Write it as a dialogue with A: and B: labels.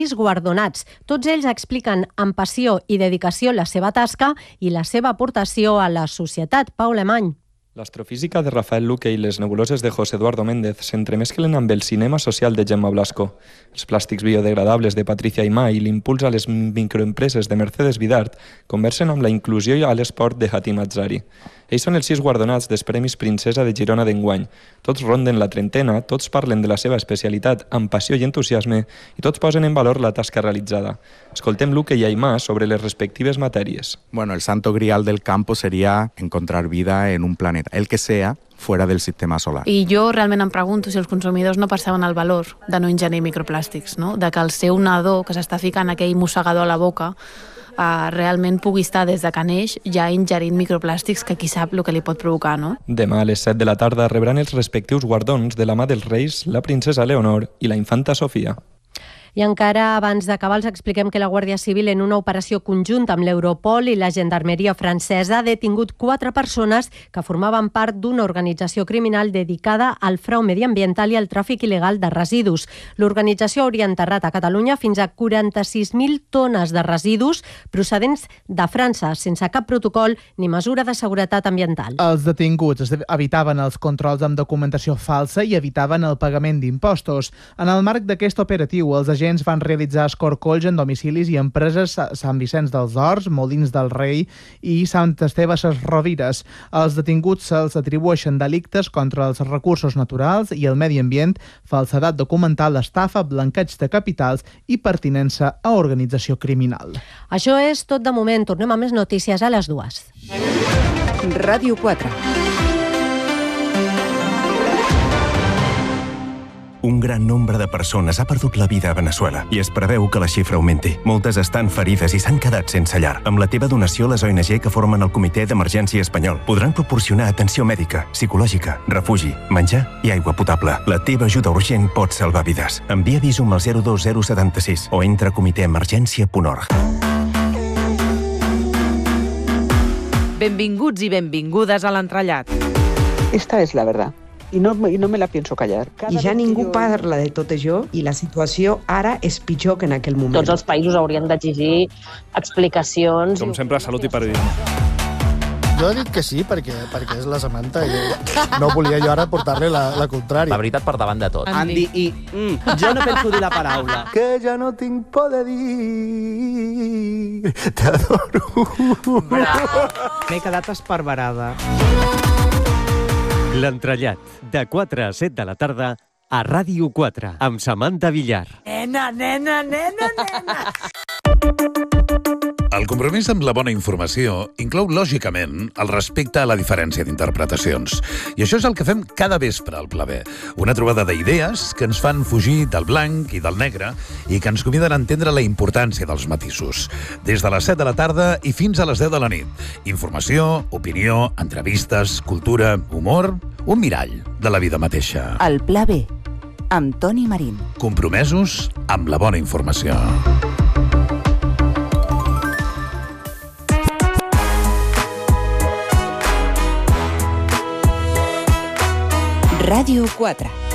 A: guardonats. Tots ells expliquen amb passió i dedicació la seva tasca i la seva aportació a la societat. Pau Alemany.
B: L'astrofísica de Rafael Luque i les nebuloses de José Eduardo Méndez s'entremesclen amb el cinema social de Gemma Blasco, els plàstics biodegradables de Patricia Aymà i l'impuls a les microempreses de Mercedes Vidart conversen amb la inclusió a l'esport de Hatim Atzari. Ells són els 6 guardonats dels Premis Princesa de Girona d'enguany. Tots ronden la trentena, tots parlen de la seva especialitat amb passió i entusiasme i tots posen en valor la tasca realitzada. Escoltem Luque i Aymà sobre les respectives matèries.
C: Bueno, el santo grial del campo sería encontrar vida en un planeta, el que sea, fuera del sistema solar.
D: I jo realment em pregunto si els consumidors no perceben el valor de no ingerir microplàstics, no? De que el seu nadó que s'està ficant aquell mossegador a la boca realment pugui estar des de que neix ja ingerint microplàstics que qui sap el que li pot provocar, no?
B: Demà a les 7 de la tarda rebran els respectius guardons de la mà dels Reis, la princesa Leonor i la infanta Sofia.
A: I encara abans d'acabar els expliquem que la Guàrdia Civil en una operació conjunta amb l'Europol i la Gendarmeria francesa ha detingut 4 persones que formaven part d'una organització criminal dedicada al frau mediambiental i al tràfic il·legal de residus. L'organització hauria enterrat a Catalunya fins a 46.000 tones de residus procedents de França, sense cap protocol ni mesura de seguretat ambiental.
E: Els detinguts evitaven els controls amb documentació falsa i evitaven el pagament d'impostos. En el marc d'aquest operatiu, els agents van realitzar escorcolls en domicilis i empreses a Sant Vicenç dels Horts, Molins del Rei i Sant Esteve Ses Rovires. Els detinguts se'ls atribueixen delictes contra els recursos naturals i el medi ambient, falsedat documental, estafa, blanqueig de capitals i pertinença a organització criminal.
A: Això és tot de moment. Tornem a més notícies a les 2.
F: Ràdio 4.
G: Un gran nombre de persones ha perdut la vida a Veneçuela i es preveu que la xifra augmenti. Moltes estan ferides i s'han quedat sense llar. Amb la teva donació, les ONG que formen el Comitè d'Emergència Espanyol podran proporcionar atenció mèdica, psicològica, refugi, menjar i aigua potable. La teva ajuda urgent pot salvar vides. Envia Visum al 02076 o entra a comitèemergència.org.
H: Benvinguts i benvingudes a l'entrellat.
I: Esta es la verdad. I no me la pienso callar.
J: I ja ningú parla de tot això i la situació ara és pitjor que en aquell moment.
K: Tots els països haurien d'exigir explicacions.
L: Com sempre, salut i periodisme.
M: Jo he dit que sí, perquè és la Samantha i no volia jo ara portar-li la contrària.
N: La veritat per davant de tot.
O: Andy i... jo no penso dir la paraula.
M: Que ja no tinc por de dir... T'adoro.
O: M'he quedat esparverada.
P: L'entrellat, de 4 a 7 de la tarda, a Ràdio 4, amb Samantha Villar.
Q: Nena.
R: El compromís amb la bona informació inclou, lògicament, el respecte a la diferència d'interpretacions. I això és el que fem cada vespre al Pla B. Una trobada d'idees que ens fan fugir del blanc i del negre i que ens conviden a entendre la importància dels matisos. Des de les 7 de la tarda i fins a les 10 de la nit. Informació, opinió, entrevistes, cultura, humor, un mirall de la vida mateixa.
F: El Pla B, amb Toni Marín.
R: Compromesos amb la bona informació.
F: Ràdio 4.